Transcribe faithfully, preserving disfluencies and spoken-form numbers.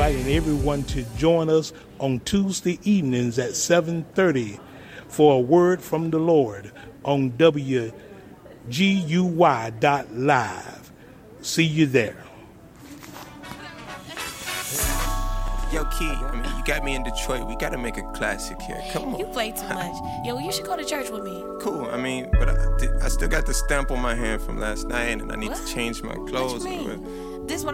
inviting everyone to join us on Tuesday evenings at seven thirty for a word from the Lord on W G U Y dot live. See you there. Yo, Key, I mean, you got me in Detroit. We got to make a classic here. Come on. You play too much. Yo, you should go to church with me. Cool. I mean, but I, I still got the stamp on my hand from last night, and I need What? to change my What clothes. you mean? This one